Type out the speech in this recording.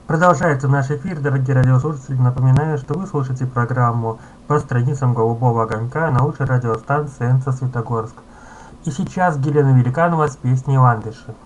Продолжается наш эфир, дорогие радиослушатели. Напоминаю, что вы слушаете программу по страницам Голубого огонька на лучшей радиостанции НЦ Светогорск. И сейчас Елена Великанова с песней «Ландыши».